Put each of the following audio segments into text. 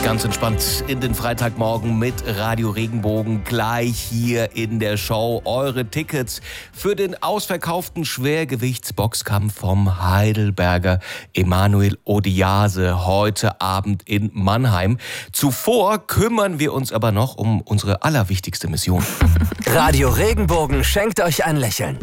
Ganz entspannt in den Freitagmorgen mit Radio Regenbogen. Gleich hier in der Show eure Tickets für den ausverkauften Schwergewichtsboxkampf vom Heidelberger Emanuel Odiase heute Abend in Mannheim. Zuvor kümmern wir uns aber noch um unsere allerwichtigste Mission. Radio Regenbogen schenkt euch ein Lächeln.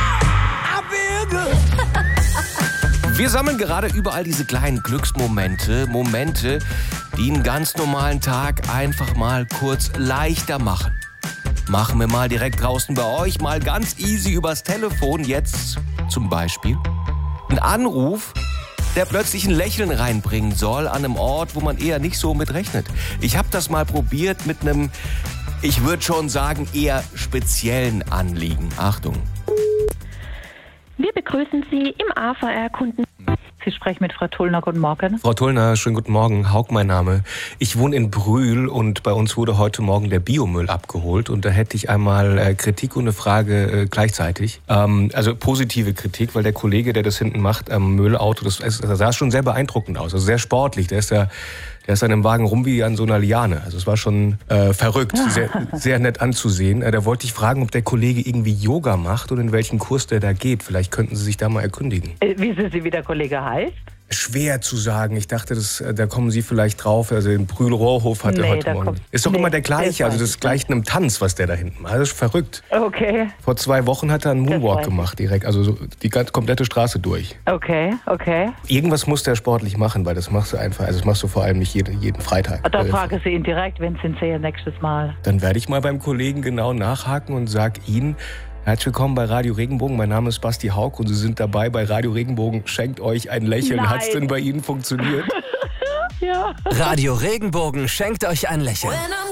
Wir sammeln gerade überall diese kleinen Glücksmomente, Momente, die einen ganz normalen Tag einfach mal kurz leichter machen. Machen wir mal direkt draußen bei euch, mal ganz easy übers Telefon. Jetzt zum Beispiel ein Anruf, der plötzlich ein Lächeln reinbringen soll an einem Ort, wo man eher nicht so mit rechnet. Ich habe das mal probiert mit einem, ich würde schon sagen, eher speziellen Anliegen. Achtung. Wir begrüßen Sie im AVR-Kunden. Sie sprechen mit Frau Tullner. Guten Morgen. Frau Tullner, schönen guten Morgen. Haug mein Name. Ich wohne in Brühl und bei uns wurde heute Morgen der Biomüll abgeholt. Und da hätte ich einmal Kritik und eine Frage gleichzeitig. Also positive Kritik, weil der Kollege, der das hinten macht am Müllauto, das sah schon sehr beeindruckend aus. Also sehr sportlich. Der ist an dem Wagen rum wie an so einer Liane. Also es war schon verrückt, sehr nett anzusehen. Da wollte ich fragen, ob der Kollege irgendwie Yoga macht und in welchen Kurs der da geht. Vielleicht könnten Sie sich da mal erkundigen. Wissen Sie, wie der Kollege heißt? Schwer zu sagen. Ich dachte, da kommen Sie vielleicht drauf. Also den Brühl-Rohrhof hat er heute Morgen. Ist doch immer der gleiche. Also das gleicht einem Tanz, was der da hinten macht. Das ist verrückt. Okay. Vor 2 Wochen hat er einen Moonwalk gemacht direkt. Also so die komplette Straße durch. Okay. Irgendwas muss der sportlich machen, weil das machst du einfach. Also das machst du vor allem nicht jeden Freitag. Da fragen Sie ihn direkt, wenn Sie ihn sehen nächstes Mal. Dann werde ich mal beim Kollegen genau nachhaken und sag Ihnen: Herzlich willkommen bei Radio Regenbogen. Mein Name ist Basti Haug und Sie sind dabei bei Radio Regenbogen. Schenkt euch ein Lächeln. Hat's denn bei Ihnen funktioniert? Ja. Radio Regenbogen schenkt euch ein Lächeln.